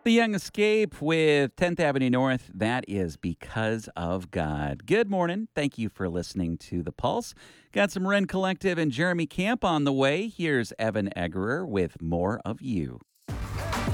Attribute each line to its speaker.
Speaker 1: The Young Escape with 10th Avenue North. That is Because of God. Good morning. Thank you for listening to The Pulse. Got some Ren Collective and Jeremy Camp on the way. Here's Evan Eggerer with More of You.